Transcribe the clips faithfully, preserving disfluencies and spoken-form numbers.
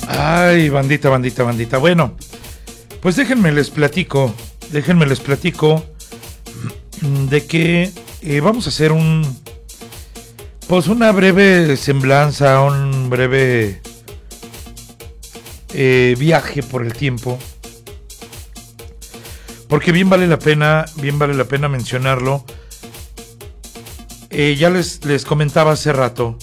Ay, bandita, bandita, bandita. Bueno, pues déjenme les platico, déjenme les platico de que eh, vamos a hacer un, pues una breve semblanza, un breve eh, viaje por el tiempo, porque bien vale la pena, bien vale la pena mencionarlo. Eh, ya les, les comentaba hace rato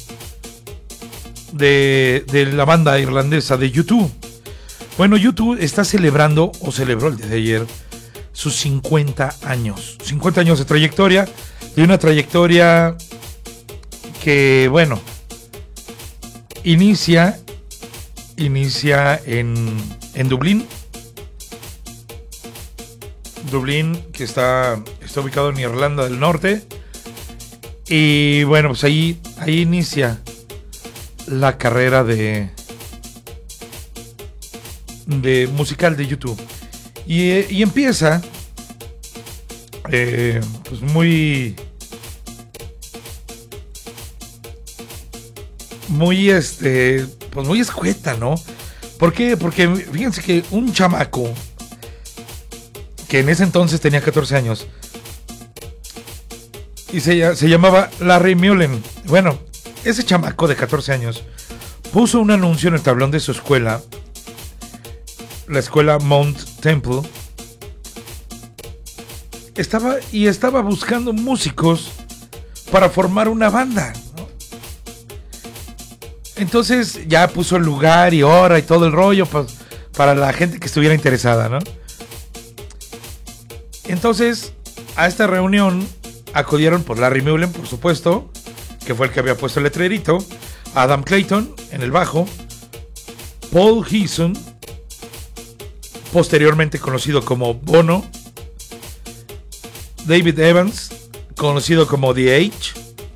de, de la banda irlandesa de U dos. Bueno, U dos está celebrando, o celebró el día de ayer, sus cincuenta años. cincuenta años de trayectoria, de una trayectoria que, bueno, inicia, inicia en, en Dublín. Dublín, que está, está ubicado en Irlanda del Norte. Y bueno, pues ahí, ahí inicia la carrera de, de musical de U dos. Y, y empieza eh, pues muy muy este pues muy escueta, ¿no? ¿Por qué? Porque fíjense que un chamaco que en ese entonces tenía catorce años y se, se llamaba Larry Mullen. Bueno, ese chamaco de catorce años puso un anuncio en el tablón de su escuela, la escuela Mount Temple. Estaba y estaba buscando músicos para formar una banda, ¿no? Entonces ya puso el lugar y hora y todo el rollo pues, para la gente que estuviera interesada, ¿no? Entonces a esta reunión acudieron por Larry Mullen, por supuesto, que fue el que había puesto el letrerito, Adam Clayton en el bajo, Paul Hewson, posteriormente conocido como Bono, David Evans, conocido como The H,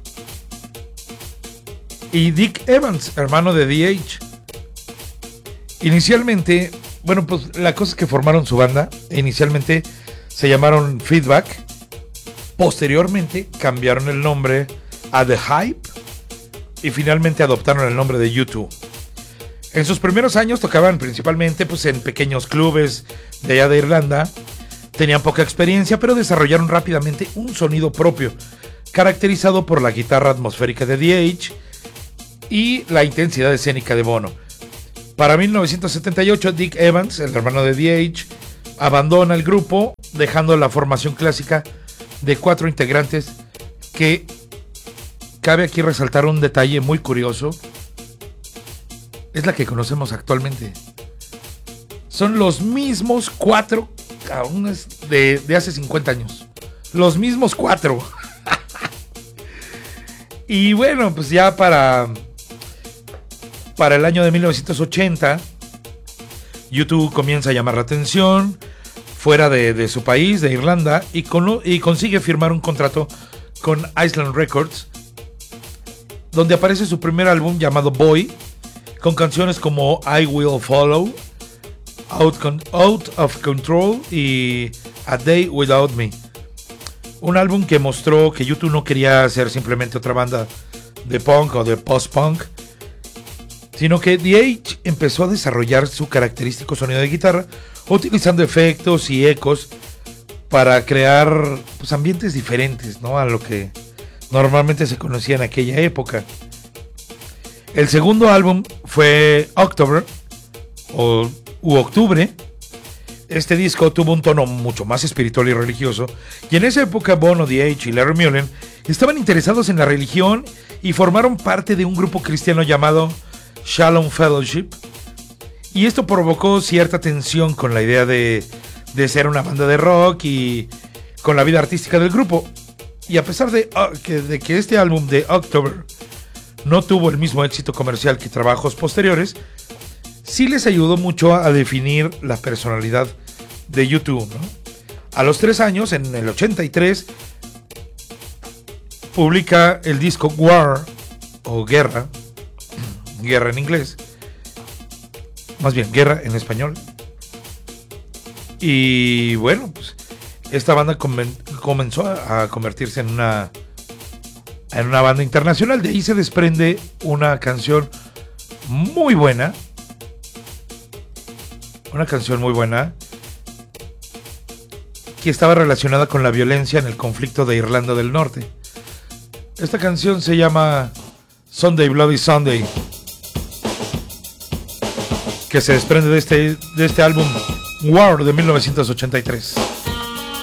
y Dick Evans, hermano de The H. Inicialmente, bueno, pues la cosa es que formaron su banda. Inicialmente se llamaron Feedback. Posteriormente cambiaron el nombre a The Hype y finalmente adoptaron el nombre de U dos. En sus primeros años tocaban principalmente pues, en pequeños clubes de allá de Irlanda. Tenían poca experiencia, pero desarrollaron rápidamente un sonido propio, caracterizado por la guitarra atmosférica de The H y la intensidad escénica de Bono. Para mil novecientos setenta y ocho, Dick Evans, el hermano de The H, abandona el grupo, dejando la formación clásica de cuatro integrantes, que cabe aquí resaltar un detalle muy curioso. Es la que conocemos actualmente. Son los mismos cuatro de, de hace cincuenta años. Los mismos cuatro. Y bueno, pues ya para para el año de mil novecientos ochenta, U dos comienza a llamar la atención fuera de, de su país, de Irlanda, y, con, y consigue firmar un contrato con Island Records, donde aparece su primer álbum llamado Boy, con canciones como I Will Follow, Out, Con- Out of Control y A Day Without Me. Un álbum que mostró que U dos no quería ser simplemente otra banda de punk o de post-punk, sino que The H empezó a desarrollar su característico sonido de guitarra, utilizando efectos y ecos para crear pues, ambientes diferentes, ¿no?, a lo que normalmente se conocía en aquella época. El segundo álbum fue October, o u Octubre. Este disco tuvo un tono mucho más espiritual y religioso, y en esa época Bono, The H y Larry Mullen estaban interesados en la religión y formaron parte de un grupo cristiano llamado Shalom Fellowship, y esto provocó cierta tensión con la idea de, de ser una banda de rock y con la vida artística del grupo. Y a pesar de, uh, que, de que este álbum de October no tuvo el mismo éxito comercial que trabajos posteriores, sí les ayudó mucho a definir la personalidad de U dos, ¿no? A los tres años, en el ochenta y tres, publica el disco War, o Guerra, Guerra en inglés, más bien Guerra en español. Y bueno, pues esta banda comen- comenzó a convertirse en una en una banda internacional. De ahí se desprende una canción muy buena una canción muy buena que estaba relacionada con la violencia en el conflicto de Irlanda del Norte. Esta canción se llama Sunday Bloody Sunday, que se desprende de este, de este álbum War de mil novecientos ochenta y tres.